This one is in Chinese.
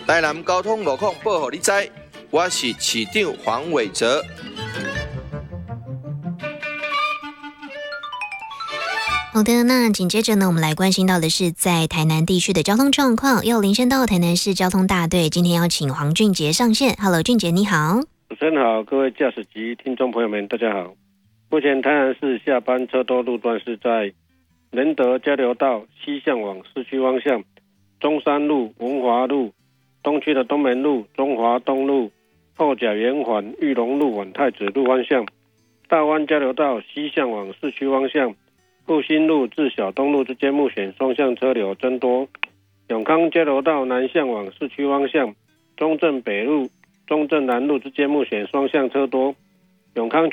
台南交通路况报给你知，我是市长黄伟哲。 好的，那紧接着呢，我们来关心到的是在台南地区的交通状况，要连线到台南市交通大队，今天要请黄俊杰上线。Hello， 俊杰你好。 主持人好，各位驾驶及听众朋友们，大家好。目前台南市下班车多路段是在仁德交流道西向往市区方向，中山路、文华路、东区的东门路、中华东路、后甲圆环、玉龙路往太子路方向，大湾交流道西向往市区方向，复兴路至小东路之间目前双向车流增多，永康交流道南向往市区方向，中正北路、中正南路之间目前双向车多，永康